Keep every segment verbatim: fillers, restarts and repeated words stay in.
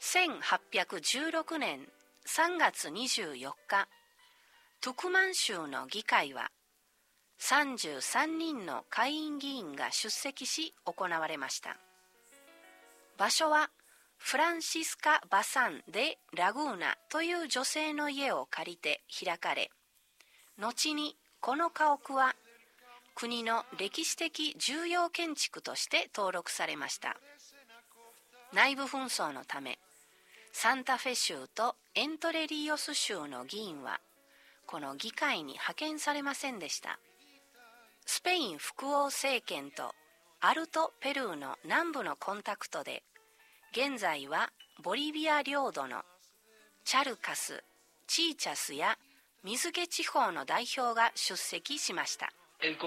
せんはっぴゃくじゅうろくねんさんがつにじゅうよっか、トゥクマン州の議会はさんじゅうさんにんの下院議員が出席し行われました。場所はフランシスカ・バサン・デ・ラグーナという女性の家を借りて開かれ、後にこの家屋は国の歴史的重要建築として登録されました。内部紛争のため、サンタフェ州とエントレリオス州の議員はこの議会に派遣されませんでした。スペイン副王政権とアルト・ペルーの南部のコンタクトで、現在はボリビア領土のチャルカス、チーチャスや水気地方の代表が出席しました。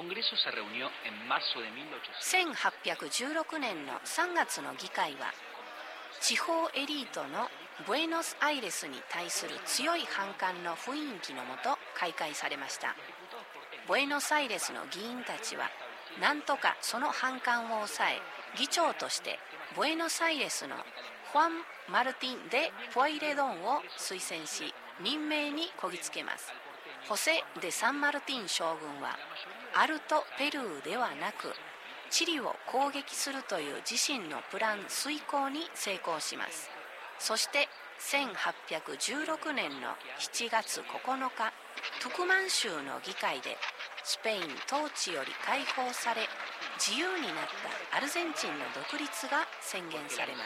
せんはっぴゃくじゅうろくねんのさんがつの議会は、地方エリートのブエノスアイレスに対する強い反感の雰囲気のもと開会されました。ブエノスアイレスの議員たちはなんとかその反感を抑え、議長としてブエノスアイレスのファン・マルティン・デ・ポイレドンを推薦し、任命にこぎつけます。ホセ・デ・サンマルティン将軍はアルト・ペルーではなくチリを攻撃するという自身のプラン遂行に成功します。そしてせんはっぴゃくじゅうろくねんのしちがつここのか、トゥクマン州の議会でスペイン統治より解放され、自由になったアルゼンチンの独立が宣言されます。